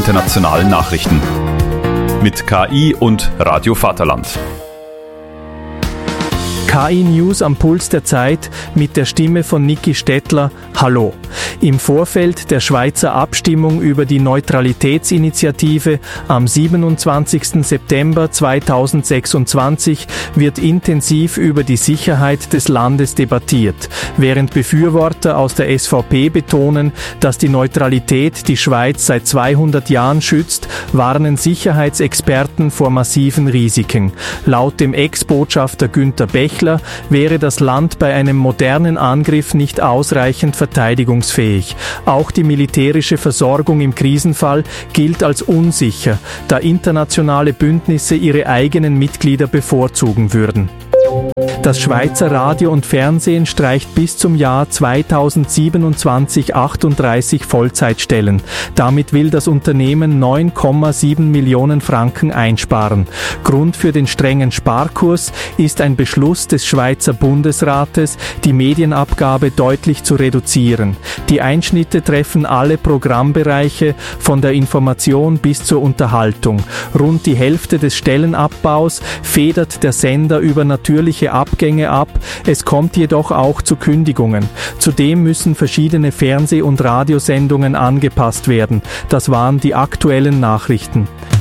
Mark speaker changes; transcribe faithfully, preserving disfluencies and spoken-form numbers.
Speaker 1: internationalen Nachrichten. Mit K I und Radio Vaterland.
Speaker 2: K I News am Puls der Zeit mit der Stimme von Niki Stettler. Hallo. Im Vorfeld der Schweizer Abstimmung über die Neutralitätsinitiative am siebenundzwanzigsten September zweitausendsechsundzwanzig wird intensiv über die Sicherheit des Landes debattiert, während Befürworter aus der S V P betonen, dass die Neutralität die Schweiz seit zweihundert Jahren schützt, warnen Sicherheitsexperten vor massiven Risiken. Laut dem Ex-Botschafter Günther Bechler wäre das Land bei einem modernen Angriff nicht ausreichend verteidigungsfähig. Auch die militärische Versorgung im Krisenfall gilt als unsicher, da internationale Bündnisse ihre eigenen Mitglieder bevorzugen würden. Das Schweizer Radio und Fernsehen streicht bis zum Jahr zweitausendsiebenundzwanzig achtunddreißig Vollzeitstellen. Damit will das Unternehmen neun Komma sieben Millionen Franken einsparen. Grund für den strengen Sparkurs ist ein Beschluss des Schweizer Bundesrates, die Medienabgabe deutlich zu reduzieren. Die Einschnitte treffen alle Programmbereiche, von der Information bis zur Unterhaltung. Rund die Hälfte des Stellenabbaus federt der Sender über natürliche Abgänge ab, es kommt jedoch auch zu Kündigungen. Zudem müssen verschiedene Fernseh- und Radiosendungen angepasst werden. Das waren die aktuellen Nachrichten.